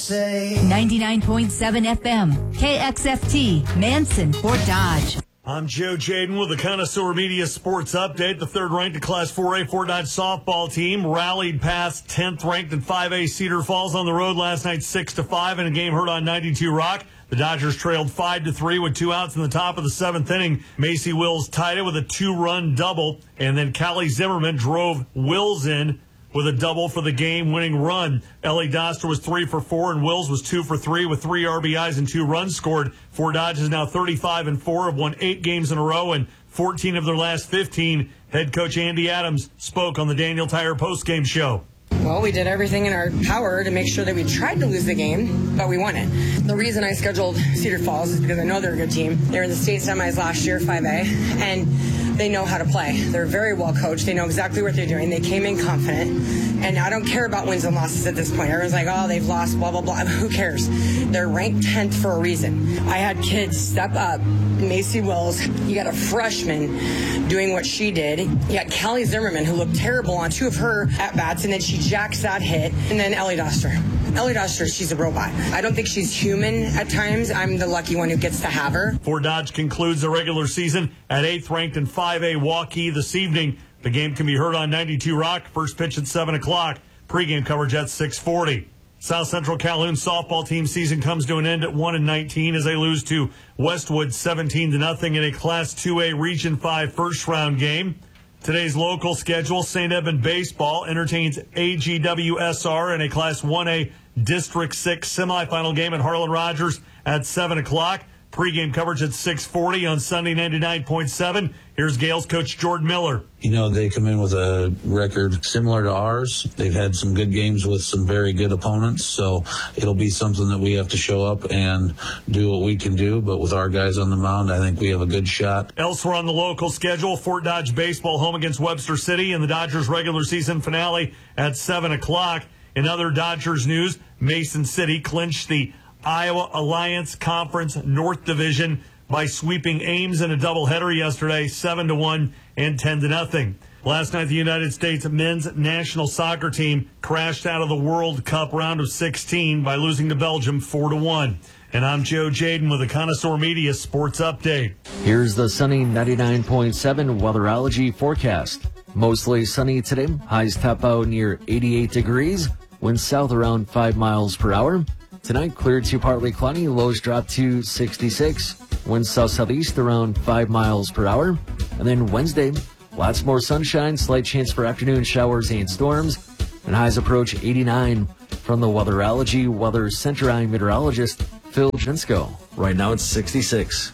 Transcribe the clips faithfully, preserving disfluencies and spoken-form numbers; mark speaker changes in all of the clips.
Speaker 1: ninety-nine point seven F M, K X F T, Manson, Fort Dodge.
Speaker 2: I'm Joe Jaden with the Connoisseur Media Sports Update. The third-ranked Class four A Fort Dodge softball team rallied past tenth-ranked in five A Cedar Falls on the road last night six to five in a game heard on ninety-two Rock. The Dodgers trailed five to three with two outs in the top of the seventh inning. Macy Wills tied it with a two-run double, and then Callie Zimmerman drove Wills in with a double for the game-winning run. Ellie Doster was three for four, and Wills was two for three with three R B Is and two runs scored. Fort Dodge is now thirty-five and four, have won eight games in a row, and fourteen of their last fifteen. Head coach Andy Adams spoke on the Daniel Tire postgame show.
Speaker 3: Well, we did everything in our power to make sure that we tried to lose the game, but we won it. The reason I scheduled Cedar Falls is because I know they're a good team. They were in the state semis last year, five A, and they know how to play. They're very well coached. They know exactly what they're doing. They came in confident, and I don't care about wins and losses at this point. Everyone's like, oh, they've lost, blah, blah, blah. Who cares? They're ranked tenth for a reason. I had kids step up. Macy Wills, you got a freshman doing what she did. You got Callie Zimmerman, who looked terrible on two of her at-bats, and then she jacks that hit. And then Ellie Doster. Ellie Doster, she's a robot. I don't think she's human at times. I'm the lucky one who gets to have her.
Speaker 2: Fort Dodge concludes the regular season at eighth ranked in five A Waukee this evening. The game can be heard on ninety-two Rock. First pitch at seven o'clock. Pregame coverage at six forty. South Central Calhoun softball team season comes to an end at one and nineteen as they lose to Westwood seventeen to nothing in a Class two A Region five first round game. Today's local schedule, Saint Edmund Baseball entertains A G W S R in a Class one A District six semifinal game at Harlan Rogers at seven o'clock. Pre-game coverage at six forty on Sunday ninety-nine point seven. Here's Gales coach Jordan Miller.
Speaker 4: You know, they come in with a record similar to ours. They've had some good games with some very good opponents, so it'll be something that we have to show up and do what we can do. But with our guys on the mound, I think we have a good shot.
Speaker 2: Elsewhere on the local schedule, Fort Dodge baseball home against Webster City in the Dodgers regular season finale at seven o'clock. In other Dodgers news, Mason City clinched the Iowa Alliance Conference North Division by sweeping Ames in a doubleheader yesterday, seven to one and ten to nothing. Last night, the United States men's national soccer team crashed out of the World Cup round of sixteen by losing to Belgium four to one. And I'm Joe Jaden with the Connoisseur Media Sports Update.
Speaker 5: Here's the sunny ninety-nine point seven weatherology forecast. Mostly sunny today. Highs top out near eighty-eight degrees. Winds south around five miles per hour. Tonight, clear to partly cloudy. Lows drop to sixty-six. Winds south-southeast around five miles per hour. And then Wednesday, lots more sunshine, slight chance for afternoon showers and storms. And highs approach eighty-nine. From the Weatherology Weather Center, I'm meteorologist Phil Jensko. Right now, it's sixty-six.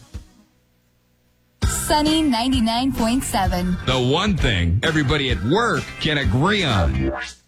Speaker 1: Sunny ninety-nine point seven.
Speaker 6: The one thing everybody at work can agree on.